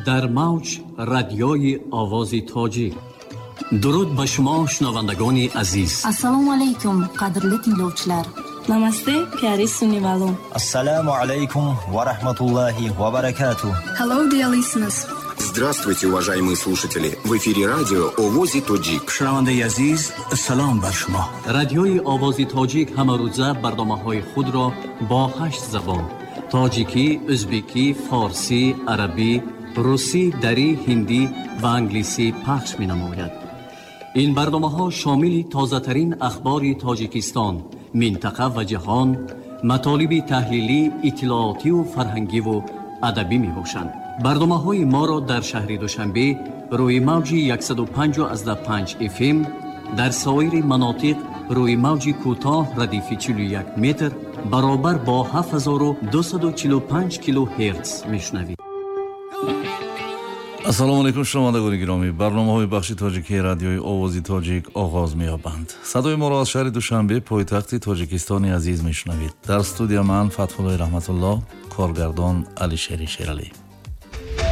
در موج رادیوی آواز تاجیک. درود به شما شنوندگان عزیز. Assalomu alaykum qadrli tinglovchilar. Namaste, pyari sunnivalon. Assalomu alaykum va rahmatullohi va barakatuh. Hello, dear listeners. Здравствуйте, уважаемые слушатели. В эфире радио «Овози Тоджик». شنونده عزیز، سلام بر شما. رادیوی آواز تاجیک همه روزه برنامه‌های خود را با 8 زبان: تاجیکی، ازبکی، فارسی، عربی، روسی، دری، هندی و انگلیسی پخش می‌نماید. این برنامه‌ها شامل تازه‌ترین اخبار تاجیکستان، منطقه و جهان، مطالب تحلیلی، اطلاعاتی و فرهنگی و ادبی میباشند. برنامه‌های ما را در شهر دوشنبه روی موج 105.5 FM، در سایر مناطق روی موج کوتاه ردیف 41 متر برابر با 7245 کیلوهرتز میشنوید. ассалому алайкум шунавандагони гиромӣ, барномаҳои бахши тоҷикии радиои овози тоҷик оғоз меёбанд. садои моро аз шаҳри душанбе, пойтахти тоҷикистони азиз мешунавед. дар студия ман Фатҳуллои раҳматуллоҳ, коргардон Алишери Шералӣ.